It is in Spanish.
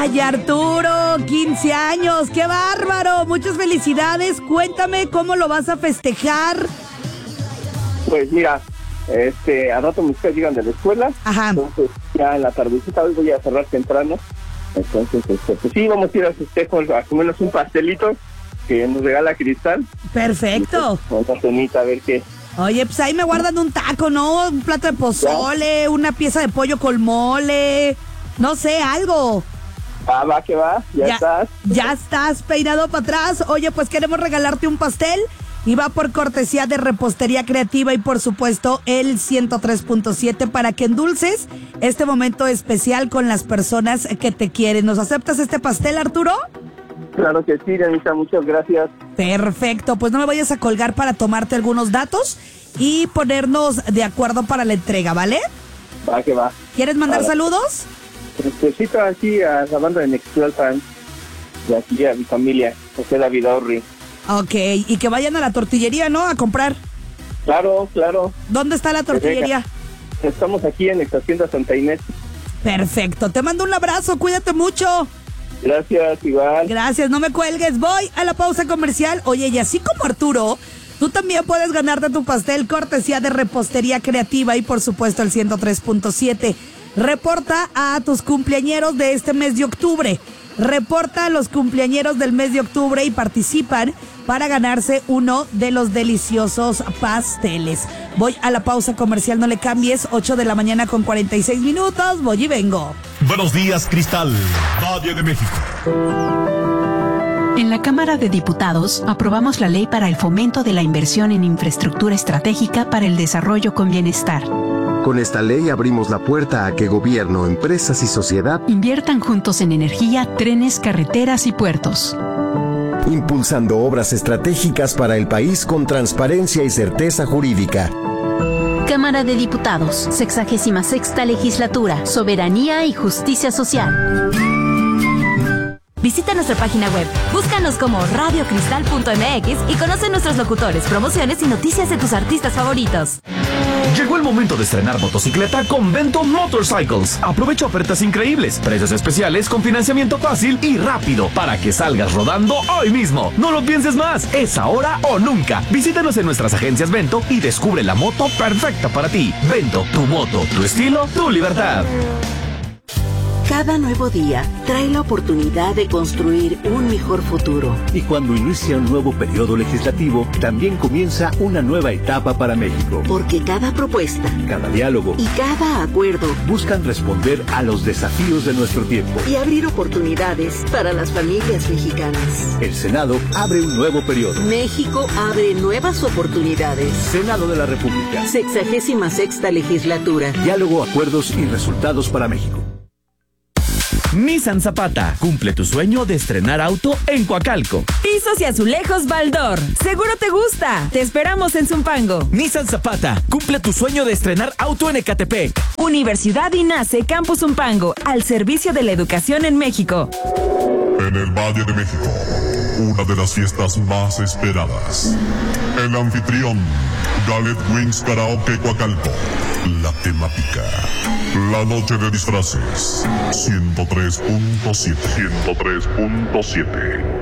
Ay, Arturo, 15 años, qué bárbaro, muchas felicidades. Cuéntame cómo lo vas a festejar. Pues mira, a rato mis hijas llegan de la escuela. Ajá. Entonces ya en la tardecita hoy voy a cerrar temprano. Entonces, pues sí, vamos a ir al festejo a comernos un pastelito que nos regala Cristal. Perfecto. Pues, una cenita, a ver qué. Oye, pues ahí me guardan un taco, ¿no? Un plato de pozole, una pieza de pollo con mole, no sé, algo. Ah, va que va, ya estás. Ya estás peinado para atrás. Oye, pues queremos regalarte un pastel y va por cortesía de Repostería Creativa y por supuesto el 103.7 para que endulces este momento especial con las personas que te quieren. ¿Nos aceptas este pastel, Arturo? Claro que sí, Anita, muchas gracias. Perfecto, pues no me vayas a colgar para tomarte algunos datos y ponernos de acuerdo para la entrega, ¿vale? Va que va. ¿Quieres mandar saludos? Necesito aquí a la banda de Nextlalpan, de aquí a mi familia, José David Orri. Ok, y que vayan a la tortillería, ¿no? A comprar. Claro. ¿Dónde está la tortillería? Estamos aquí en Estación Santa Inés. Perfecto, te mando un abrazo, cuídate mucho. Gracias, igual. Gracias, no me cuelgues, voy a la pausa comercial. Oye, y así como Arturo, tú también puedes ganarte tu pastel cortesía de Repostería Creativa y por supuesto el 103.7. Reporta a tus cumpleañeros de este mes de octubre. Reporta a los cumpleañeros del mes de octubre y participan para ganarse uno de los deliciosos pasteles. Voy a la pausa comercial, no le cambies, 8 de la mañana con 46 minutos, voy y vengo. Buenos días, Cristal, Valle de México. En la Cámara de Diputados aprobamos la ley para el fomento de la inversión en infraestructura estratégica para el desarrollo con bienestar. Con esta ley abrimos la puerta a que gobierno, empresas y sociedad inviertan juntos en energía, trenes, carreteras y puertos. Impulsando obras estratégicas para el país con transparencia y certeza jurídica. Cámara de Diputados, 66ª Legislatura, Soberanía y Justicia Social. Visita nuestra página web, búscanos como radiocristal.mx y conoce nuestros locutores, promociones y noticias de tus artistas favoritos. Llegó el momento de estrenar motocicleta con Bento Motorcycles. Aprovecha ofertas increíbles, precios especiales con financiamiento fácil y rápido para que salgas rodando hoy mismo. No lo pienses más, es ahora o nunca. Visítanos en nuestras agencias Bento y descubre la moto perfecta para ti. Bento, tu moto, tu estilo, tu libertad. Cada nuevo día trae la oportunidad de construir un mejor futuro. Y cuando inicia un nuevo periodo legislativo, también comienza una nueva etapa para México. Porque cada propuesta, cada diálogo y cada acuerdo buscan responder a los desafíos de nuestro tiempo y abrir oportunidades para las familias mexicanas. El Senado abre un nuevo periodo. México abre nuevas oportunidades. Senado de la República. 66ª Legislatura. Diálogo, acuerdos y resultados para México. Nissan Zapata, cumple tu sueño de estrenar auto en Coacalco. Pisos y azulejos Baldor, seguro te gusta. Te esperamos en Zumpango. Nissan Zapata, cumple tu sueño de estrenar auto en Ecatepec. Universidad INACE Campus Zumpango, al servicio de la educación en México. En el Valle de México, una de las fiestas más esperadas. El anfitrión, Gallet Wings Karaoke Coacalco. La temática, la noche de disfraces. 103.7.